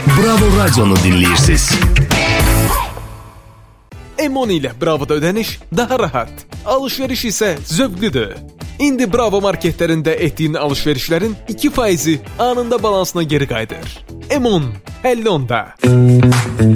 Bravo Radio'nu dinləyirsiniz. M10 ilə Bravo'da ödəniş daha rahat, alışveriş isə zövqlüdür. İndi Bravo marketlərində etdiyin alışverişlərin 2%-i anında balansına geri qayıdır. M10, 50 onda.